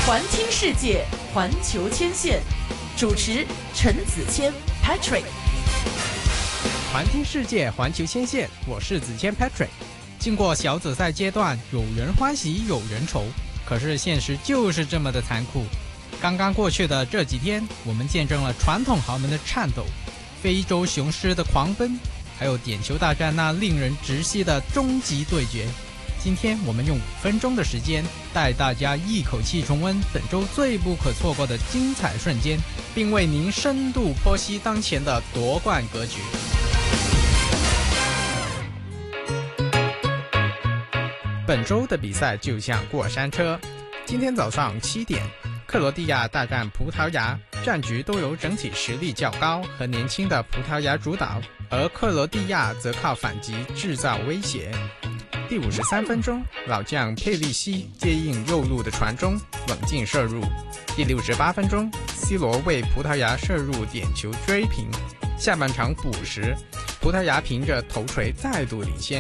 环听世界，环球牵线，主持陈子谦 Patrick。 环听世界，环球牵线，我是子谦 Patrick。经过小组赛阶段，有人欢喜有人愁，可是现实就是这么的残酷。刚刚过去的这几天，我们见证了传统豪门的颤抖，非洲雄狮的狂奔，还有点球大战那令人窒息的终极对决。今天我们用5分钟的时间，带大家一口气重温本周最不可错过的精彩瞬间，并为您深度剖析当前的夺冠格局。本周的比赛就像过山车，今天早上7点，克罗地亚大战葡萄牙，战局都由整体实力较高和年轻的葡萄牙主导，而克罗地亚则靠反击制造威胁。第53分钟，老将佩利西接应右路的传中，冷静射入。第68分钟 ，C 罗为葡萄牙射入点球追平。下半场补时，葡萄牙凭着头锤再度领先。